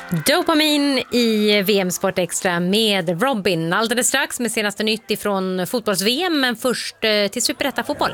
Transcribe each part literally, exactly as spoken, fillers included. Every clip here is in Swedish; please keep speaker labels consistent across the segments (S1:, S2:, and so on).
S1: Dopamin i V M Sport Extra med Robin. Alldeles strax med senaste nytt ifrån fotbolls-V M, men först till Superettan-fotbollen.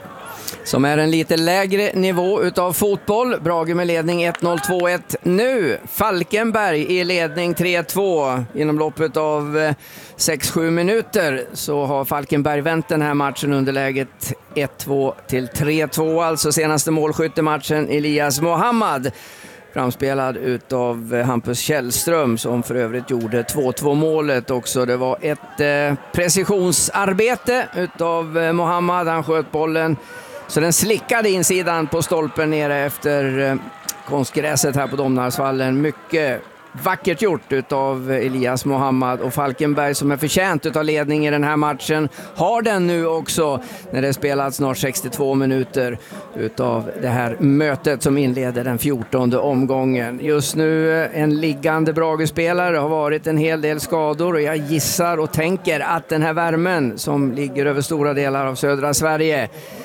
S2: Som är en lite lägre nivå utav fotboll. Brage med ledning ett noll två ett nu. Falkenberg i ledning tre två. Inom loppet av sex sju minuter så har Falkenberg vänt den här matchen under läget ett två till tre två. Alltså senaste målskyttematchen Elias Mohammad. Framspelad utav Hampus Källström som för övrigt gjorde två två målet också. Det var ett eh, precisionsarbete utav eh, Mohammad. Han sköt bollen så den slickade insidan på stolpen nere efter eh, konstgräset här på Domnarsvallen. Mycket vackert gjort utav Elias Mohammad, och Falkenberg som är förtjänt utav ledning i den här matchen har den nu också när det spelat snart sextiotvå minuter utav det här mötet som inleder den fjortonde omgången. Just nu en liggande Brage-spelare, har varit en hel del skador, och jag gissar och tänker att den här värmen som ligger över stora delar av södra Sverige,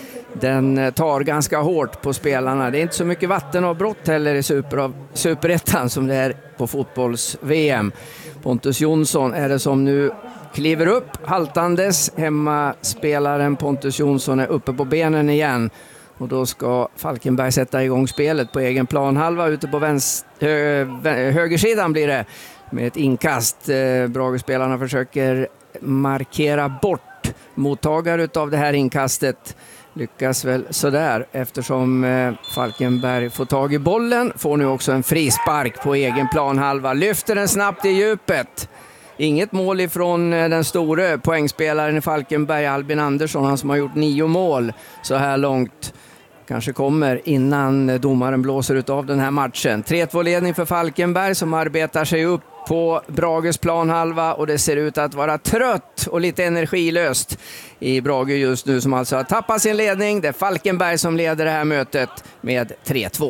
S2: den tar ganska hårt på spelarna. Det är inte så mycket vattenavbrott heller i super, superettan som det är på fotbolls-V M. Pontus Jonsson är det som nu kliver upp haltandes. Hemmaspelaren Pontus Jonsson är uppe på benen igen. Och då ska Falkenberg sätta igång spelet på egen planhalva ute på vänster, hö, högersidan blir det med ett inkast. Brage-spelarna försöker markera bort mottagare av det här inkastet. Lyckas väl sådär eftersom eh, Falkenberg får tag i bollen. Får nu också en frispark på egen planhalva. Lyfter den snabbt i djupet. Inget mål ifrån eh, den store poängspelaren i Falkenberg, Albin Andersson. Han som har gjort nio mål så här långt. Kanske kommer innan domaren blåser ut av den här matchen. tre två ledning för Falkenberg som arbetar sig upp på Brages planhalva, och det ser ut att vara trött och lite energilöst i Brage just nu, som alltså har tappat sin ledning. Det är Falkenberg som leder det här mötet med tre två.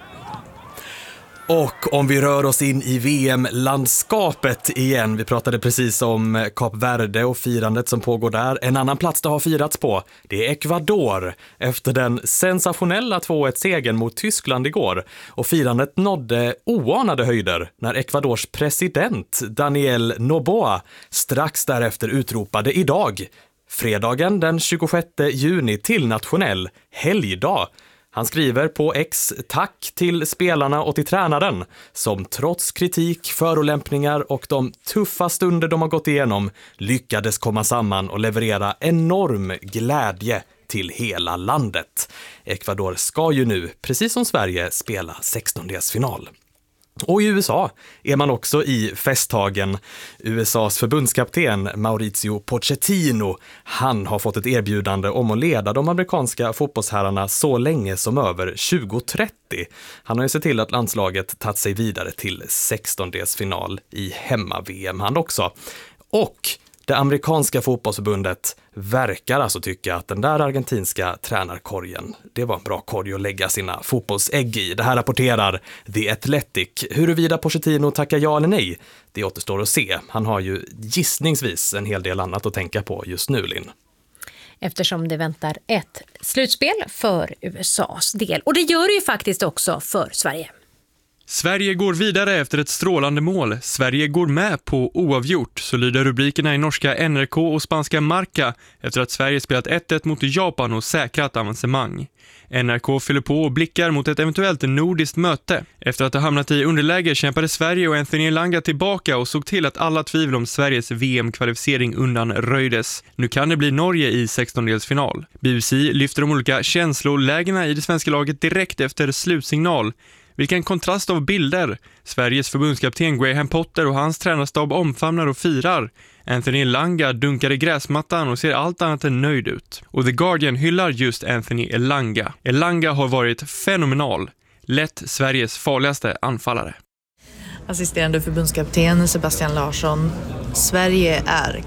S3: Och om vi rör oss in i V M-landskapet igen, vi pratade precis om Kap Verde och firandet som pågår där. En annan plats det har firats på, det är Ecuador efter den sensationella två ett-segern mot Tyskland igår. Och firandet nådde oanade höjder när Ecuadors president Daniel Noboa strax därefter utropade idag, fredagen den tjugosjätte juni, till nationell helgdag. Han skriver på X: tack till spelarna och till tränaren som trots kritik, förolämpningar och de tuffa stunder de har gått igenom lyckades komma samman och leverera enorm glädje till hela landet. Ecuador ska ju nu, precis som Sverige, spela sextondelsfinal. Och i U S A är man också i festhagen. U S A:s förbundskapten Mauricio Pochettino, han har fått ett erbjudande om att leda de amerikanska fotbollsherrarna så länge som över tjugo trettio. Han har ju sett till att landslaget tagit sig vidare till sextondelsfinal i hemma-V M han också. Och det amerikanska fotbollsförbundet verkar alltså tycka att den där argentinska tränarkorgen, det var en bra korg att lägga sina fotbollsägg i. Det här rapporterar The Athletic. Huruvida Pochettino tackar ja eller nej, det återstår att se. Han har ju gissningsvis en hel del annat att tänka på just nu, Linn.
S1: Eftersom det väntar ett slutspel för U S A:s del. Och det gör det ju faktiskt också för Sverige.
S4: Sverige går vidare efter ett strålande mål. Sverige går med på oavgjort, så lyder rubrikerna i norska N R K och spanska Marca efter att Sverige spelat ett ett mot Japan och säkrat avancemang. N R K fyller på och blickar mot ett eventuellt nordiskt möte. Efter att ha hamnat i underläge kämpade Sverige och Anthony Elanga tillbaka och såg till att alla tvivel om Sveriges V M-kvalificering undanröjdes. Nu kan det bli Norge i sextondelsfinal. B B C lyfter de olika känslolägena i det svenska laget direkt efter slutsignal. Vilken kontrast av bilder. Sveriges förbundskapten Graham Potter och hans tränarstab omfamnar och firar. Anthony Elanga dunkar i gräsmattan och ser allt annat än nöjd ut. Och The Guardian hyllar just Anthony Elanga. Elanga har varit fenomenal. Lätt Sveriges farligaste anfallare.
S5: Assisterande förbundskapten Sebastian Larsson. Sverige är